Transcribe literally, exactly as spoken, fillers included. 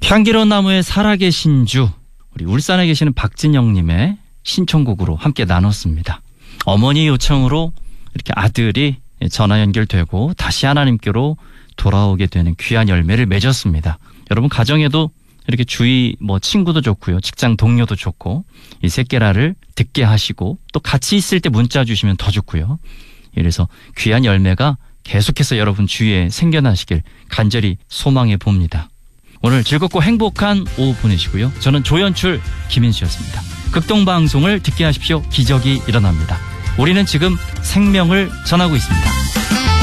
향기로운 나무의 살아계신 주, 우리 울산에 계시는 박진영님의 신청곡으로 함께 나눴습니다. 어머니 요청으로 이렇게 아들이 전화 연결되고 다시 하나님께로 돌아오게 되는 귀한 열매를 맺었습니다. 여러분 가정에도 이렇게 주위 뭐 친구도 좋고요, 직장 동료도 좋고 이 새끼라를 듣게 하시고 또 같이 있을 때 문자 주시면 더 좋고요. 이래서 귀한 열매가 계속해서 여러분 주위에 생겨나시길 간절히 소망해 봅니다. 오늘 즐겁고 행복한 오후 보내시고요. 저는 조연출 김인수였습니다. 극동방송을 듣게 하십시오. 기적이 일어납니다. 우리는 지금 생명을 전하고 있습니다.